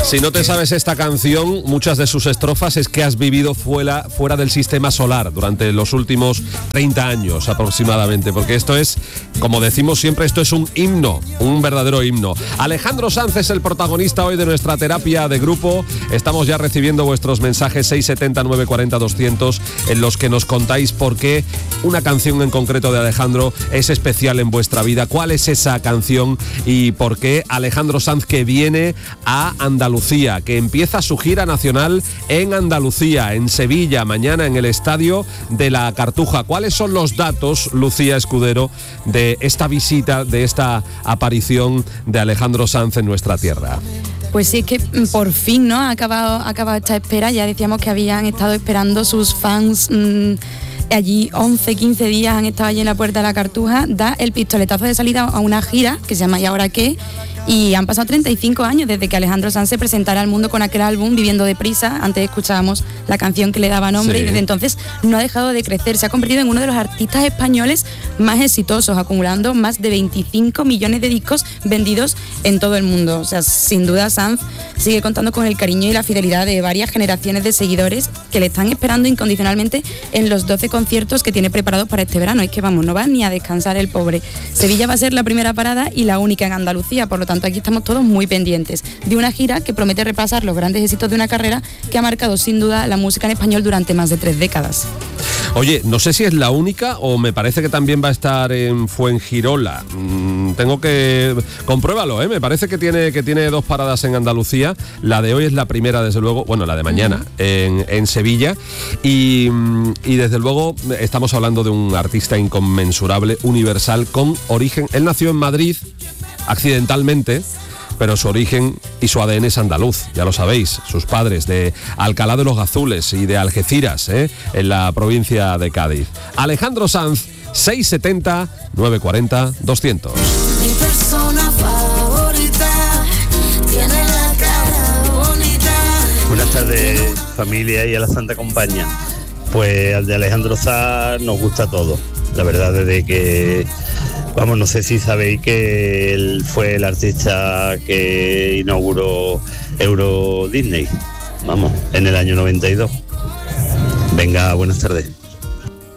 Si no te sabes esta canción, muchas de sus estrofas es que has vivido fuera del sistema solar durante los últimos 30 años aproximadamente, porque esto es, como decimos siempre, esto es un himno, un verdadero himno. Alejandro Sanz es el protagonista hoy de nuestra terapia de grupo. Estamos ya recibiendo vuestros mensajes 670 940 200 en los que nos contáis por qué una canción en concreto de Alejandro es especial en vuestra vida. ¿Cuál es esa canción y por qué Alejandro Sanz, que viene a Andalucía, que empieza su gira nacional en Andalucía, en Sevilla, mañana en el Estadio de la Cartuja? ¿Cuáles son los datos, Lucía Escudero, de esta visita, de esta aparición de Alejandro Sanz en nuestra tierra? Pues sí, es que por fin, ¿no? Ha acabado esta espera. Ya decíamos que habían estado esperando sus fans. Allí 11, 15 días han estado allí en la puerta de la Cartuja. Da el pistoletazo de salida a una gira que se llama ¿Y ahora qué? Y han pasado 35 años desde que Alejandro Sanz se presentara al mundo con aquel álbum Viviendo deprisa. Antes escuchábamos la canción que le daba nombre, sí. Y desde entonces no ha dejado de crecer. Se ha convertido en uno de los artistas españoles más exitosos, acumulando más de 25 millones de discos vendidos en todo el mundo. O sea, sin duda Sanz sigue contando con el cariño y la fidelidad de varias generaciones de seguidores que le están esperando incondicionalmente en los 12 conciertos que tiene preparados para este verano. Es que vamos, no va ni a descansar el pobre. Sevilla va a ser la primera parada y la única en Andalucía, por lo tanto aquí estamos todos muy pendientes de una gira que promete repasar los grandes éxitos de una carrera que ha marcado sin duda la música en español durante más de 3 décadas. Oye, no sé si es la única o me parece que también va a estar en Fuengirola. Tengo que... Compruébalo, ¿eh? Me parece que tiene 2 paradas en Andalucía. La de hoy es la primera, desde luego, bueno, la de mañana, en Sevilla. Y desde luego estamos hablando de un artista inconmensurable, universal, con origen... Él nació en Madrid, accidentalmente, pero su origen y su ADN es andaluz, ya lo sabéis, sus padres de Alcalá de los Gazules y de Algeciras, en la provincia de Cádiz. Alejandro Sanz, 670 940 200. Mi persona favorita tiene la cara bonita. Buenas tardes, familia y a la Santa Compañía. Pues al de Alejandro Sanz nos gusta todo, la verdad, desde que... Vamos, no sé si sabéis que él fue el artista que inauguró Euro Disney, vamos, en el año 92. Venga, buenas tardes.